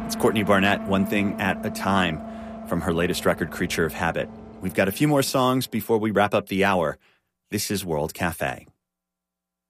It's Courtney Barnett, One Thing at a Time, from her latest record, Creature of Habit. We've got a few more songs before we wrap up the hour. This is World Cafe.